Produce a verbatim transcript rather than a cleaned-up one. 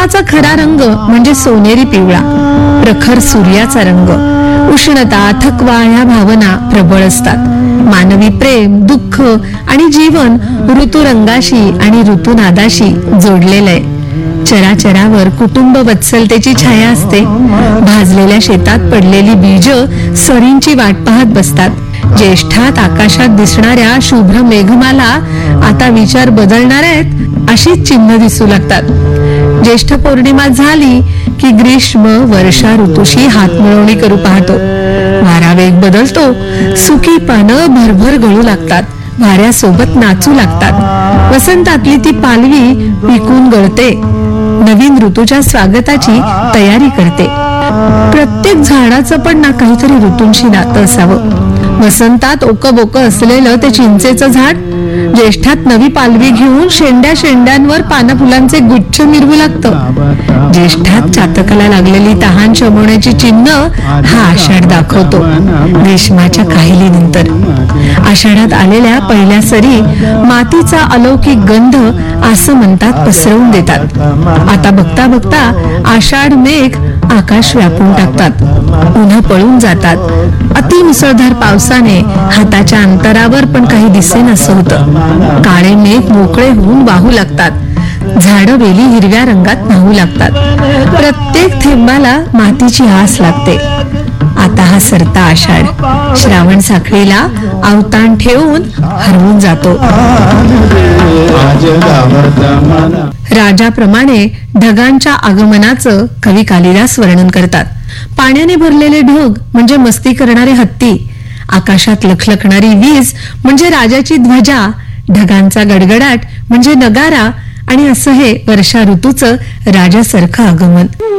वसंताचा खरा रंग म्हणजे सोनेरी पिवळा, प्रखर सूर्याचा रंग. उष्णता, थकवा ह्या भावना प्रबळ असतात. मानवी प्रेम, दुःख आणि जीवन ऋतुरंगाशी आणि ऋतुनादाशी जोडलेलं आहे. चराचरावर कुटुंब वत्सलतेची छाया असते. भाजलेल्या शेतात पडलेली बीज सरींची वाट पाहत बसतात. ज्येष्ठात आकाशात दिसणाऱ्या शुभ्र मेघमाला आता विचार बदलणार आहेत अशीच चिन्ह दिसू लागतात. ज्येष्ठ पौर्णिमा झाली की ग्रीष्म वर्षा ऋतूशी हातमिळवणी करू पाहतो. वारा वेग बदलतो. सुकी पानं भरभर गळू लागतात. वाऱ्यासोबत नाचू लागतात. वसंतातली ती पालवी पिकून गळते. नवीन ऋतूच्या स्वागताची तयारी करते. प्रत्येक झाडाचं पण ना काहीतरी ऋतूंशी नातं असावं. वसंतात ओकबोक असलेलं ते चिंचेचं झाड ज्येष्ठात नवी पालवी घेऊन शेंड्या शेंड्यांवर पानं फुलांचे गुच्छ मिरवू लागतं. ज्येष्ठात चातकाला लागलेली तहान शमवण्याची चिन्ह हा आषाढ दाखवतो. ग्रीष्माच्या काहिलीनंतर आषाढात आलेल्या पहिल्या सरी मातीचा अलौकिक गंध असं म्हणतात पसरवून देतात. आता बघता बघता आषाढ मेघ आकाश व्यापून टाकतात. उन्ह पळून जातात. अति मुसळधार पावसाने हाताच्या अंतरावर पण काही दिसेन असं होतं. काळे मेघ मोकळे होऊन वाहू लागतात. झाडं वेली हिरव्या रंगात न्हावू लागतात. प्रत्येक थेंबाला मातीची आस लागते. आता हा सरता आषाढ श्रावण साखळीला अवतान ठेवून हरवून जातो. राजाप्रमाणे ढगांच्या आगमनाचं कवी कालिदास वर्णन करतात. पाण्याने भरलेले ढग म्हणजे मस्ती करणारे हत्ती. आकाशात लखलखणारी वीज म्हणजे राजाची ध्वजा. ढगांचा गडगडाट म्हणजे नगारा. आणि असं हे वर्षा ऋतूचं राजासारखं आगमन.